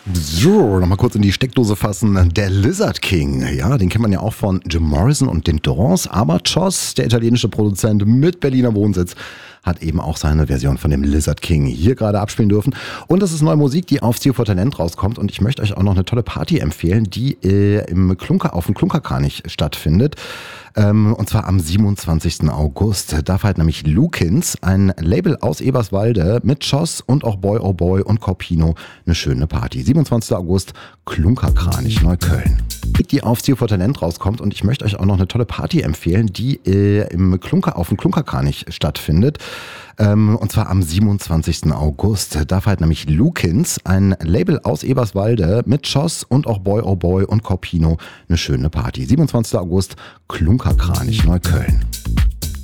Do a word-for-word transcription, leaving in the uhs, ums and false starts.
So, nochmal kurz in die Steckdose fassen. Der Lizard King, ja, den kennt man ja auch von Jim Morrison und den Doors, aber Joss, der italienische Produzent mit Berliner Wohnsitz, hat eben auch seine Version von dem Lizard King hier gerade abspielen dürfen. Und das ist neue Musik, die auf Ziel vor Talent rauskommt. Und ich möchte euch auch noch eine tolle Party empfehlen, die äh, im Klunker, auf dem Klunkerkranich stattfindet. Ähm, und zwar am siebenundzwanzigsten August. Da feiert nämlich Lukins, ein Label aus Eberswalde, mit Joss und auch Boy Oh Boy und Corpino eine schöne Party. siebenundzwanzigsten August, Klunkerkranich, Neukölln. Die auf Ziel vor Talent rauskommt. Und ich möchte euch auch noch eine tolle Party empfehlen, die äh, im Klunker, auf dem Klunkerkranich stattfindet. Ähm, und zwar am siebenundzwanzigsten August. Da feiert nämlich Lukins, ein Label aus Eberswalde, mit Joss und auch Boy Oh Boy und Corpino eine schöne Party. siebenundzwanzigsten August, Klunkerkranich, Neukölln.